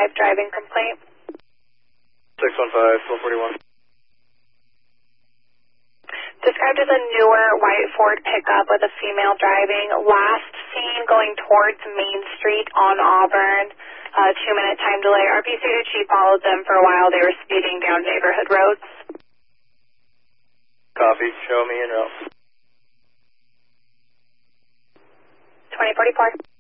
driving complaint. 615-441. Described as a newer white Ford pickup with a female driving. Last seen going towards Main Street on Auburn. 2-minute time delay. RPC chief followed them for a while. They were speeding down neighborhood roads. Copy. Show me en route. 2044.